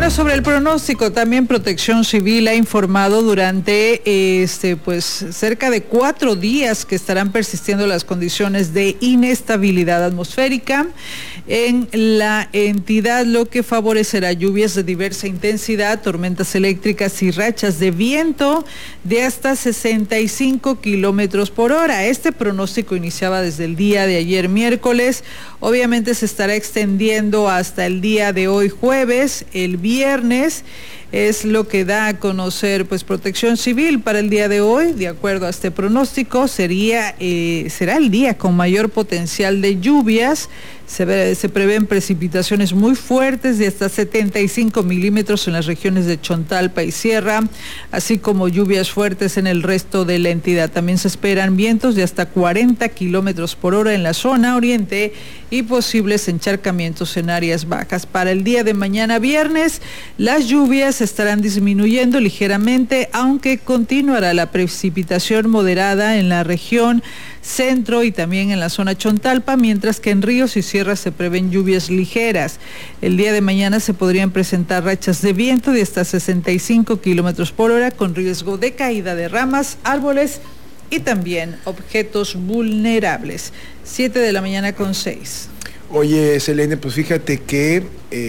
Bueno, sobre el pronóstico, también Protección Civil ha informado durante cerca de 4 días que estarán persistiendo las condiciones de inestabilidad atmosférica en la entidad, lo que favorecerá lluvias de diversa intensidad, tormentas eléctricas y rachas de viento de hasta 65 kilómetros por hora. Este pronóstico iniciaba desde el día de ayer miércoles, obviamente se estará extendiendo hasta el día de hoy jueves. El viernes es lo que da a conocer Protección Civil para el día de hoy. De acuerdo a este pronóstico, será el día con mayor potencial de lluvias. Se prevén precipitaciones muy fuertes de hasta 75 milímetros en las regiones de Chontalpa y Sierra, así como lluvias fuertes en el resto de la entidad. También se esperan vientos de hasta 40 kilómetros por hora en la zona oriente y posibles encharcamientos en áreas bajas. Para el día de mañana viernes, las lluvias estarán disminuyendo ligeramente, aunque continuará la precipitación moderada en la región centro y también en la zona Chontalpa, mientras que en ríos y sierras se prevén lluvias ligeras. El día de mañana se podrían presentar rachas de viento de hasta 65 kilómetros por hora con riesgo de caída de ramas, árboles y también objetos vulnerables. 7:06 a.m. Oye, Selene, pues fíjate que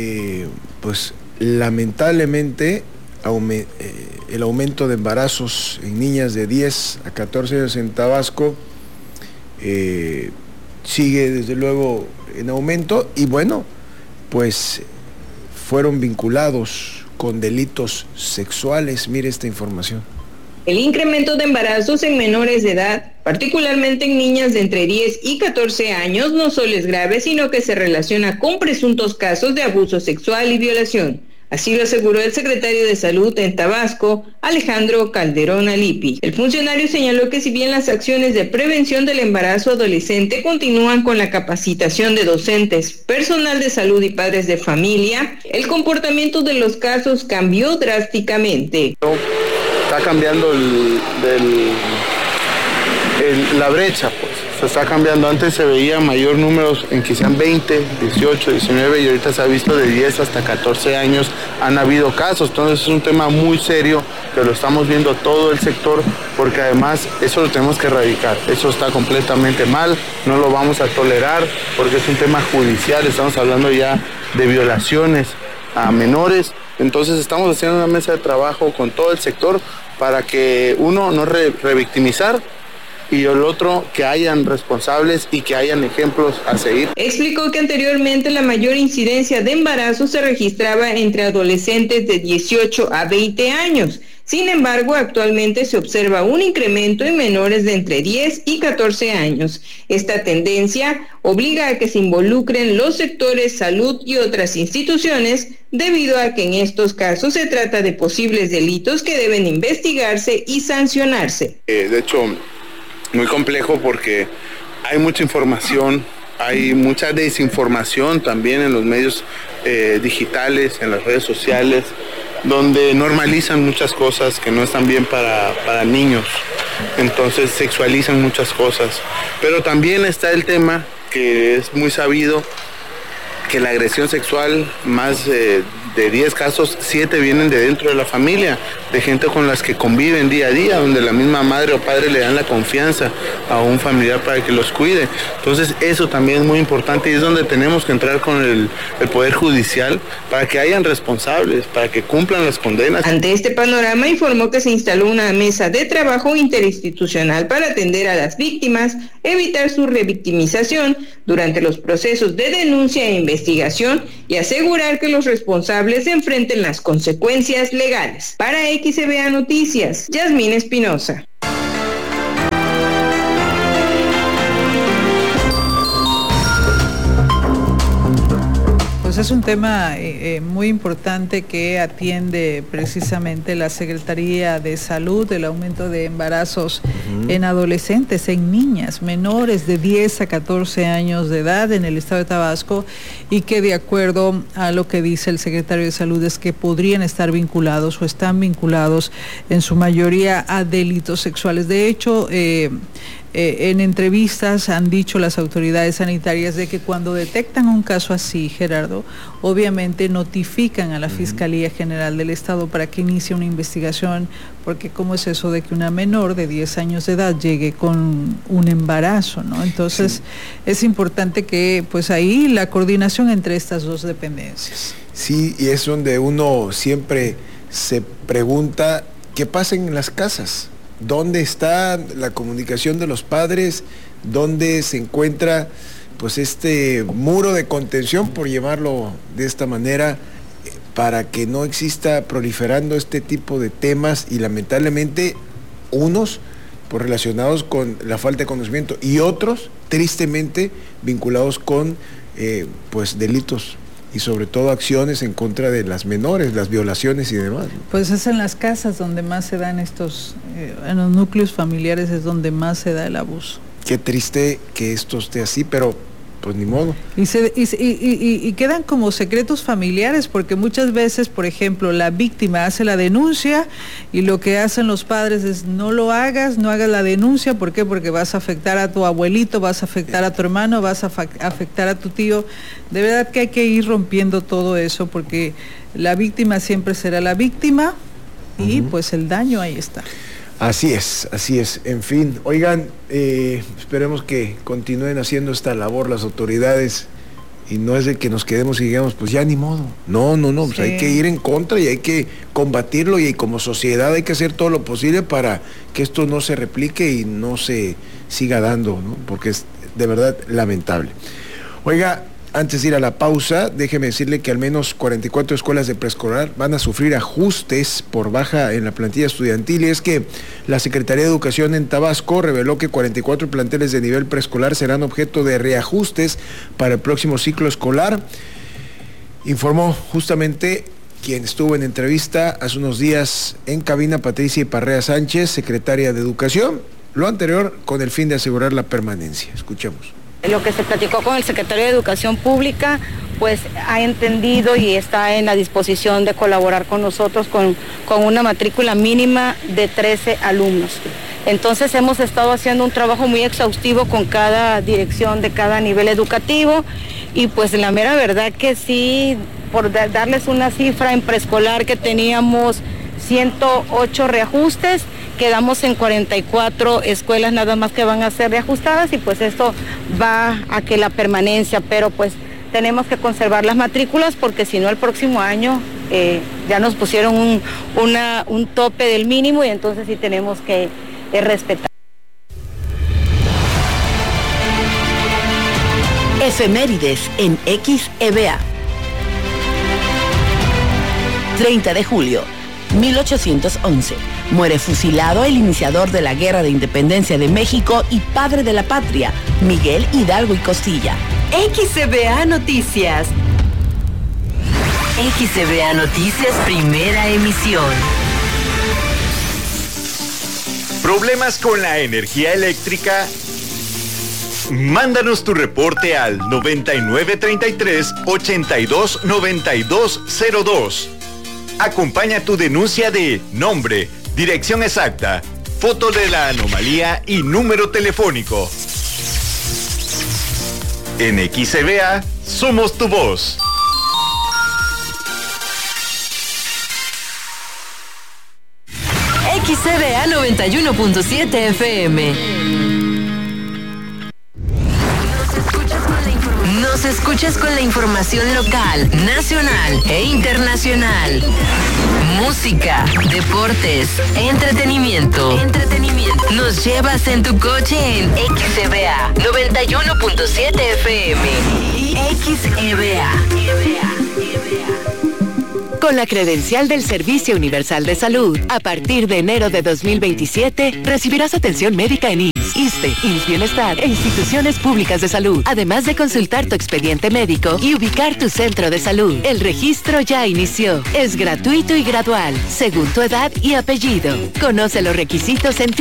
lamentablemente el aumento de embarazos en niñas de 10 a 14 años en Tabasco sigue desde luego en aumento y fueron vinculados con delitos sexuales. Mire esta información. El incremento de embarazos en menores de edad, particularmente en niñas de entre 10 y 14 años, no solo es grave, sino que se relaciona con presuntos casos de abuso sexual y violación. Así lo aseguró el secretario de Salud en Tabasco, Alejandro Calderón Alipi. El funcionario señaló que si bien las acciones de prevención del embarazo adolescente continúan con la capacitación de docentes, personal de salud y padres de familia, el comportamiento de los casos cambió drásticamente. Está cambiando la brecha, se está cambiando. Antes se veía mayor números en que sean 20, 18, 19 y ahorita se ha visto de 10 hasta 14 años han habido casos. Entonces es un tema muy serio que lo estamos viendo todo el sector, porque además eso lo tenemos que erradicar. Eso está completamente mal, no lo vamos a tolerar porque es un tema judicial, estamos hablando ya de violaciones a menores. Entonces estamos haciendo una mesa de trabajo con todo el sector para que uno no revictimizar y el otro que hayan responsables y que hayan ejemplos a seguir. Explicó que anteriormente la mayor incidencia de embarazo se registraba entre adolescentes de 18 a 20 años. Sin embargo, actualmente se observa un incremento en menores de entre 10 y 14 años. Esta tendencia obliga a que se involucren los sectores salud y otras instituciones, debido a que en estos casos se trata de posibles delitos que deben investigarse y sancionarse. De hecho, muy complejo porque hay mucha información, hay mucha desinformación también en los medios digitales, en las redes sociales, donde normalizan muchas cosas que no están bien para niños, entonces sexualizan muchas cosas. Pero también está el tema que es muy sabido, que la agresión sexual, más de 10 casos, 7 vienen de dentro de la familia, de gente con las que conviven día a día, donde la misma madre o padre le dan la confianza a un familiar para que los cuide. Entonces eso también es muy importante y es donde tenemos que entrar con el Poder Judicial para que hayan responsables, para que cumplan las condenas. Ante este panorama, informó que se instaló una mesa de trabajo interinstitucional para atender a las víctimas, evitar su revictimización durante los procesos de denuncia e investigación y asegurar que los responsables enfrenten las consecuencias legales. Para XBA Noticias, Yasmín Espinosa. Pues es un tema muy importante que atiende precisamente la Secretaría de Salud, el aumento de embarazos en adolescentes, en niñas menores de 10 a 14 años de edad en el estado de Tabasco, y que de acuerdo a lo que dice el secretario de Salud es que podrían estar vinculados o están vinculados en su mayoría a delitos sexuales. De hecho, en entrevistas han dicho las autoridades sanitarias de que cuando detectan un caso así, Gerardo, obviamente notifican a la Fiscalía General del Estado para que inicie una investigación, porque ¿cómo es eso de que una menor de 10 años de edad llegue con un embarazo, ¿no? Entonces es importante que pues ahí la coordinación entre estas dos dependencias. Sí, y es donde uno siempre se pregunta qué pasa en las casas. ¿Dónde está la comunicación de los padres? ¿Dónde se encuentra pues este muro de contención, por llamarlo de esta manera, para que no exista proliferando este tipo de temas y lamentablemente unos pues relacionados con la falta de conocimiento y otros tristemente vinculados con pues delitos y sobre todo acciones en contra de las menores, las violaciones y demás, ¿no? Pues es en las casas donde más se dan en los núcleos familiares es donde más se da el abuso. Qué triste que esto esté así, pero pues ni modo. Y quedan como secretos familiares, porque muchas veces, por ejemplo, la víctima hace la denuncia y lo que hacen los padres es no hagas la denuncia. ¿Por qué? Porque vas a afectar a tu abuelito, vas a afectar a tu hermano, vas a afectar a tu tío. De verdad que hay que ir rompiendo todo eso, porque la víctima siempre será la víctima y pues el daño ahí está. Así es. En fin, oigan, esperemos que continúen haciendo esta labor las autoridades y no es de que nos quedemos y digamos, pues ya ni modo. No, pues hay que ir en contra y hay que combatirlo y como sociedad hay que hacer todo lo posible para que esto no se replique y no se siga dando, ¿no? Porque es de verdad lamentable. Oiga, antes de ir a la pausa, déjeme decirle que al menos 44 escuelas de preescolar van a sufrir ajustes por baja en la plantilla estudiantil, y es que la Secretaría de Educación en Tabasco reveló que 44 planteles de nivel preescolar serán objeto de reajustes para el próximo ciclo escolar. Informó justamente quien estuvo en entrevista hace unos días en cabina, Patricia Iparrea Sánchez, secretaria de Educación, lo anterior con el fin de asegurar la permanencia. Escuchemos. Lo que se platicó con el secretario de Educación Pública, pues ha entendido y está en la disposición de colaborar con nosotros con una matrícula mínima de 13 alumnos. Entonces hemos estado haciendo un trabajo muy exhaustivo con cada dirección de cada nivel educativo y pues la mera verdad que sí, por darles una cifra, en preescolar que teníamos 108 reajustes, quedamos en 44 escuelas nada más que van a ser reajustadas y pues esto va a que la permanencia, pero pues tenemos que conservar las matrículas porque si no el próximo año ya nos pusieron un tope del mínimo y entonces sí tenemos que respetar. Efemérides en XEBA. 30 de julio, 1811. Muere fusilado el iniciador de la Guerra de Independencia de México y padre de la patria, Miguel Hidalgo y Costilla. XEBA Noticias. XEBA Noticias, primera emisión. ¿Problemas con la energía eléctrica? Mándanos tu reporte al 9933-829202. Acompaña tu denuncia de nombre, dirección exacta, foto de la anomalía y número telefónico. En XEBA, somos tu voz. XEBA 91.7 FM. Nos escuchas con la información local, nacional e internacional. Música, deportes, entretenimiento. Nos llevas en tu coche en XEBA 91.7 FM. XEBA. Con la credencial del Servicio Universal de Salud, a partir de enero de 2027, recibirás atención médica en IMSS, ISSSTE, IMSS Bienestar e instituciones públicas de salud, además de consultar tu expediente médico y ubicar tu centro de salud. El registro ya inició. Es gratuito y gradual, según tu edad y apellido. Conoce los requisitos en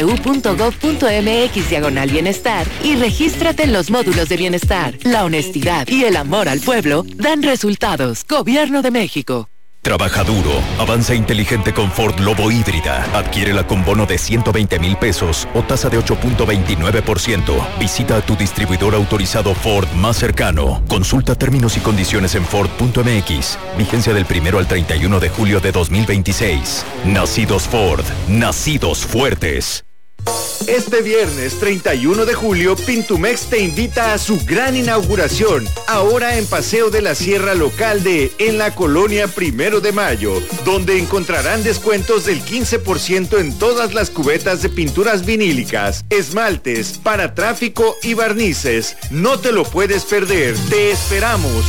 www.gov.mx/bienestar y regístrate en los módulos de bienestar. La honestidad y el amor al pueblo dan resultados. Gobierno de México. Trabaja duro, avanza inteligente con Ford Lobo híbrida. Adquiérela con bono de 120,000 pesos o tasa de 8.29%. Visita a tu distribuidor autorizado Ford más cercano. Consulta términos y condiciones en Ford.mx. Vigencia del 1 al 31 de julio de 2026. Nacidos Ford, nacidos fuertes. Este viernes 31 de julio, Pintumex te invita a su gran inauguración, ahora en Paseo de la Sierra Local en la Colonia 1 de Mayo, donde encontrarán descuentos del 15% en todas las cubetas de pinturas vinílicas, esmaltes, para tráfico y barnices. No te lo puedes perder, te esperamos.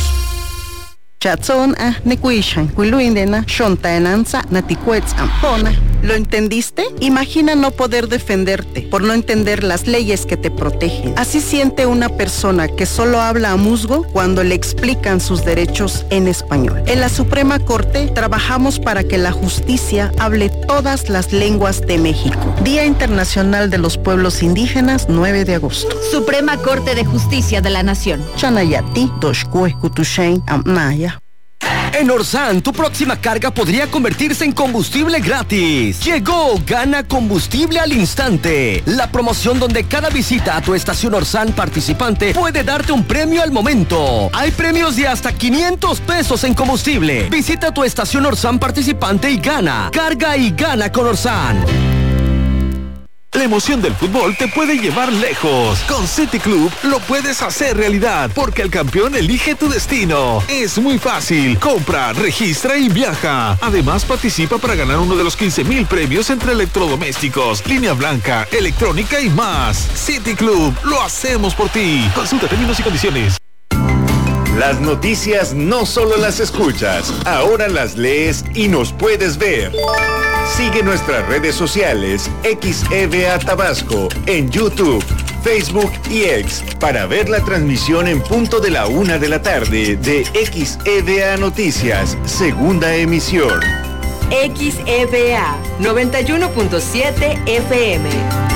¿Lo entendiste? Imagina no poder defenderte por no entender las leyes que te protegen. Así siente una persona que solo habla a musgo cuando le explican sus derechos en español. En la Suprema Corte trabajamos para que la justicia hable todas las lenguas de México. Día Internacional de los Pueblos Indígenas, 9 de agosto. Suprema Corte de Justicia de la Nación. Chanayati, Doshkue, Kutushain, Amnaya. En Orsan, tu próxima carga podría convertirse en combustible gratis. Llegó Gana Combustible al Instante, la promoción donde cada visita a tu estación Orsan participante puede darte un premio al momento. Hay premios de hasta 500 pesos en combustible. Visita tu estación Orsan participante y gana. Carga y gana con Orsan. La emoción del fútbol te puede llevar lejos. Con City Club lo puedes hacer realidad, porque el campeón elige tu destino. Es muy fácil. Compra, registra y viaja. Además, participa para ganar uno de los 15,000 premios entre electrodomésticos, línea blanca, electrónica y más. City Club, lo hacemos por ti. Consulta términos y condiciones. Las noticias no solo las escuchas, ahora las lees y nos puedes ver. Sigue nuestras redes sociales XEVA Tabasco en YouTube, Facebook y X para ver la transmisión en punto de la 1 de la tarde de XEVA Noticias, segunda emisión. XEVA 91.7 FM.